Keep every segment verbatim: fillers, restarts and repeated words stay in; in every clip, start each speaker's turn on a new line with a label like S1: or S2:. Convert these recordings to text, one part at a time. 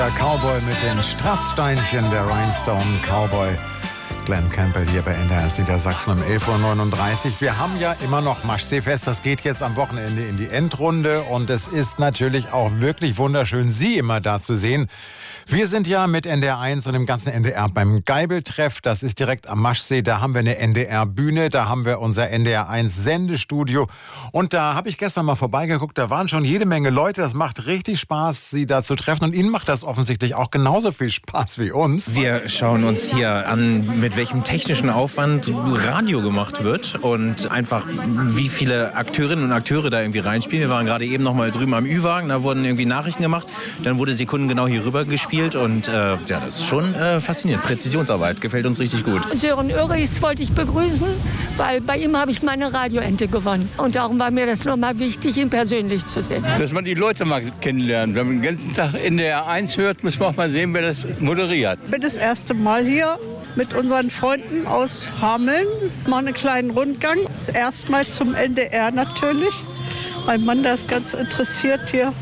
S1: Der Cowboy mit den Strasssteinchen, der Rhinestone Cowboy. Glenn Campbell hier bei N D R Niedersachsen um elf Uhr neununddreißig. Wir haben ja immer noch Maschseefest. Das geht jetzt am Wochenende in die Endrunde. Und es ist natürlich auch wirklich wunderschön, Sie immer da zu sehen. Wir sind ja mit N D R eins und dem ganzen N D R beim Geibeltreff. Das ist direkt am Maschsee. Da haben wir eine N D R-Bühne. Da haben wir unser N D R eins Sendestudio. Und da habe ich gestern mal vorbeigeguckt. Da waren schon jede Menge Leute. Das macht richtig Spaß, Sie da zu treffen. Und Ihnen macht das offensichtlich auch genauso viel Spaß wie uns.
S2: Wir schauen uns hier an, mit welchem technischen Aufwand Radio gemacht wird und einfach wie viele Akteurinnen und Akteure da irgendwie reinspielen. Wir waren gerade eben noch mal drüben am Ü-Wagen. Da wurden irgendwie Nachrichten gemacht. Dann wurde sekundengenau hier rüber gespielt. Und äh, ja, das ist schon äh, faszinierend. Präzisionsarbeit, gefällt uns richtig gut.
S3: Sören Oerichs wollte ich begrüßen, weil bei ihm habe ich meine Radioente gewonnen. Und darum war mir das nochmal wichtig, ihn persönlich zu sehen.
S4: Dass man die Leute mal kennenlernt. Wenn man den ganzen Tag N D R eins hört, muss man auch mal sehen, wer das moderiert.
S5: Ich bin das erste Mal hier mit unseren Freunden aus Hameln. Machen einen kleinen Rundgang. Erstmal zum N D R natürlich. Mein Mann, der ist ganz interessiert hier.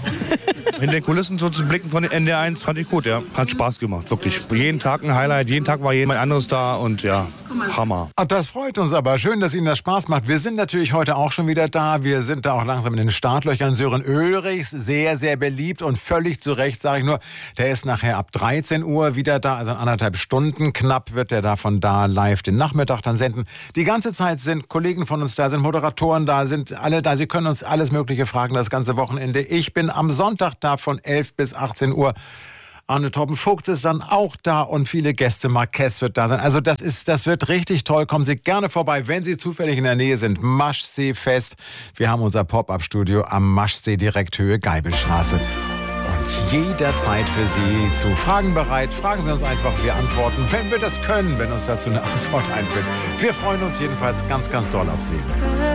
S6: In den Kulissen so zu blicken von den N D R eins fand ich gut, ja. Hat Spaß gemacht, wirklich. Jeden Tag ein Highlight, jeden Tag war jemand anderes da und ja, Hammer.
S1: Ach, das freut uns aber. Schön, dass Ihnen das Spaß macht. Wir sind natürlich heute auch schon wieder da. Wir sind da auch langsam in den Startlöchern. Sören Oerichs, sehr, sehr beliebt und völlig zu Recht, sage ich nur. Der ist nachher ab dreizehn Uhr wieder da, also in anderthalb Stunden knapp wird der da von da live den Nachmittag dann senden. Die ganze Zeit sind Kollegen von uns da, sind Moderatoren da, sind alle da. Sie können uns alles Mögliche fragen, das ganze Wochenende. Ich bin am Sonntag da von elf bis achtzehn Uhr. Arne Torben-Vogt ist dann auch da und viele Gäste. Marquez wird da sein. Also das ist, das wird richtig toll. Kommen Sie gerne vorbei, wenn Sie zufällig in der Nähe sind. Maschseefest. Wir haben unser Pop-Up-Studio am Maschsee, direkt Höhe Geibelstraße. Und jederzeit für Sie zu Fragen bereit. Fragen Sie uns einfach, wir antworten, wenn wir das können, wenn uns dazu eine Antwort einfällt. Wir freuen uns jedenfalls ganz, ganz doll auf Sie.